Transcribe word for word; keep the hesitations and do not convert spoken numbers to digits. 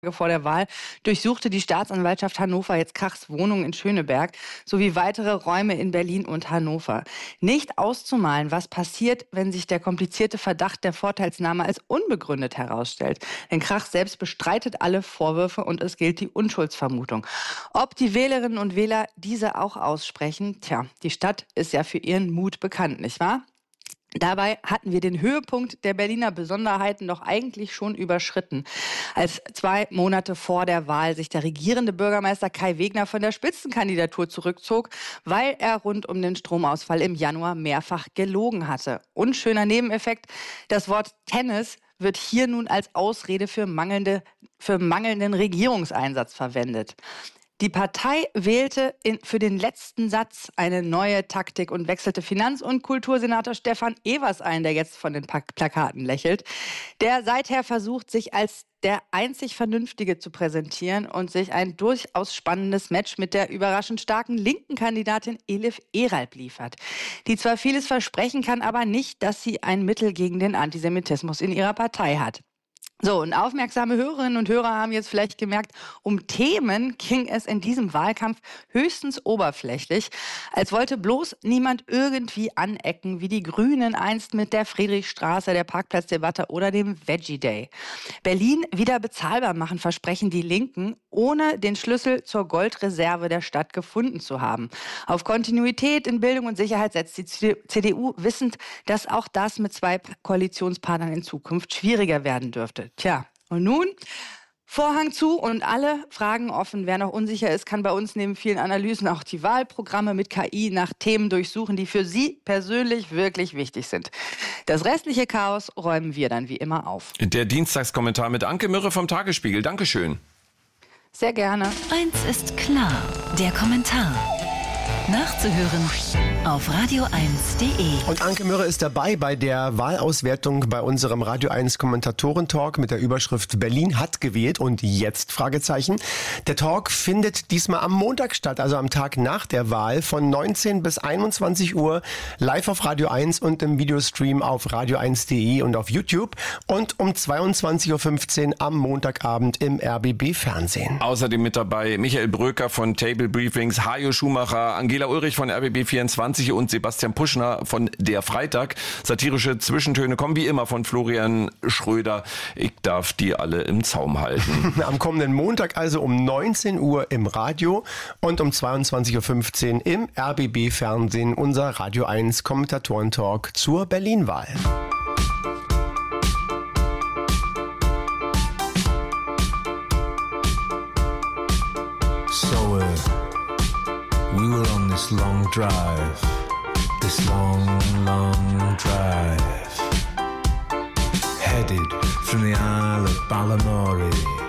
Vor der Wahl durchsuchte die Staatsanwaltschaft Hannover jetzt Krachs Wohnung in Schöneberg sowie weitere Räume in Berlin und Hannover. Nicht auszumalen, was passiert, wenn sich der komplizierte Verdacht der Vorteilsnahme als unbegründet herausstellt. Denn Krach selbst bestreitet alle Vorwürfe und es gilt die Unschuldsvermutung. Ob die Wählerinnen und Wähler diese auch aussprechen? Tja, die Stadt ist ja für ihren Mut bekannt, nicht wahr? Dabei hatten wir den Höhepunkt der Berliner Besonderheiten doch eigentlich schon überschritten, als zwei Monate vor der Wahl sich der regierende Bürgermeister Kai Wegner von der Spitzenkandidatur zurückzog, weil er rund um den Stromausfall im Januar mehrfach gelogen hatte. Unschöner Nebeneffekt, das Wort Tennis wird hier nun als Ausrede für mangelnde, für mangelnden Regierungseinsatz verwendet. Die Partei wählte in, für den letzten Satz eine neue Taktik und wechselte Finanz- und Kultursenator Stefan Evers ein, der jetzt von den Plakaten lächelt, der seither versucht, sich als der einzig Vernünftige zu präsentieren und sich ein durchaus spannendes Match mit der überraschend starken linken Kandidatin Elif Eralp liefert. Die zwar vieles versprechen kann, aber nicht, dass sie ein Mittel gegen den Antisemitismus in ihrer Partei hat. So, und aufmerksame Hörerinnen und Hörer haben jetzt vielleicht gemerkt, um Themen ging es in diesem Wahlkampf höchstens oberflächlich, als wollte bloß niemand irgendwie anecken, wie die Grünen einst mit der Friedrichstraße, der Parkplatzdebatte oder dem Veggie Day. Berlin wieder bezahlbar machen, versprechen die Linken, ohne den Schlüssel zur Goldreserve der Stadt gefunden zu haben. Auf Kontinuität in Bildung und Sicherheit setzt die C D U, wissend, dass auch das mit zwei Koalitionspartnern in Zukunft schwieriger werden dürfte. Tja, und nun Vorhang zu und alle Fragen offen. Wer noch unsicher ist, kann bei uns neben vielen Analysen auch die Wahlprogramme mit K I nach Themen durchsuchen, die für Sie persönlich wirklich wichtig sind. Das restliche Chaos räumen wir dann wie immer auf. Der Dienstagskommentar mit Anke Mürre vom Tagesspiegel. Dankeschön. Sehr gerne. Eins ist klar, der Kommentar. Nachzuhören auf radio eins punkt de. Und Anke Mürre ist dabei bei der Wahlauswertung bei unserem Radio eins Kommentatoren-Talk mit der Überschrift Berlin hat gewählt und jetzt? Fragezeichen. Der Talk findet diesmal am Montag statt, also am Tag nach der Wahl von neunzehn bis einundzwanzig Uhr live auf Radio eins und im Videostream auf radio eins punkt de und auf YouTube und um zweiundzwanzig Uhr fünfzehn am Montagabend im R B B Fernsehen. Außerdem mit dabei Michael Bröker von Table Briefings, Hajo Schumacher, Angela Ulrich von R B B vierundzwanzig und Sebastian Puschner von Der Freitag. Satirische Zwischentöne kommen wie immer von Florian Schröder. Ich darf die alle im Zaum halten. Am kommenden Montag also um neunzehn Uhr im Radio und um zweiundzwanzig Uhr fünfzehn im R B B Fernsehen unser Radio eins Kommentatoren-Talk zur Berlin-Wahl. So, uh, we were on this long drive, this long, long drive, headed from the Isle of Balamory